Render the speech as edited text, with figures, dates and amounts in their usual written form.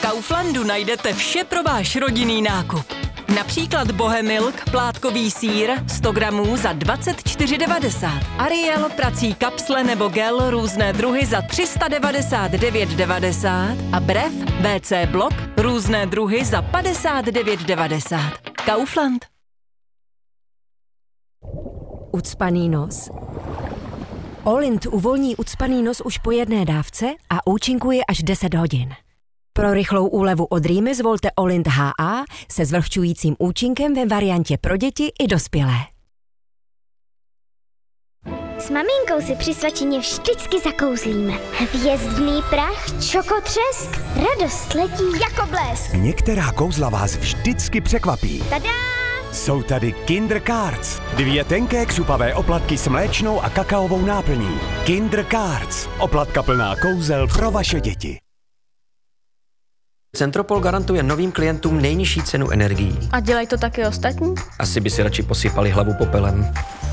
Kauflandu najdete vše pro váš rodinný nákup. Například Bohemilk, plátkový sýr, 100 gramů za 24,90. Ariel, prací kapsle nebo gel, různé druhy za 399,90. A Brev, BC Blok, různé druhy za 59,90. Kaufland. Ucpaný nos? Olint uvolní ucpaný nos už po jedné dávce a účinkuje až 10 hodin. Pro rychlou úlevu od rýmy zvolte Olint HA se zvlhčujícím účinkem ve variantě pro děti i dospělé. S maminkou si při svačině vždycky zakouzlíme. Hvězdný prach, čokotřesk, radost letí jako blesk. Některá kouzla vás vždycky překvapí. Tada! Jsou tady Kinder Cards. 2 tenké křupavé oplatky s mléčnou a kakaovou náplní. Kinder Cards. Oplatka plná kouzel pro vaše děti. Centropol garantuje novým klientům nejnižší cenu energií. A dělají to taky ostatní? Asi by si radši posypali hlavu popelem.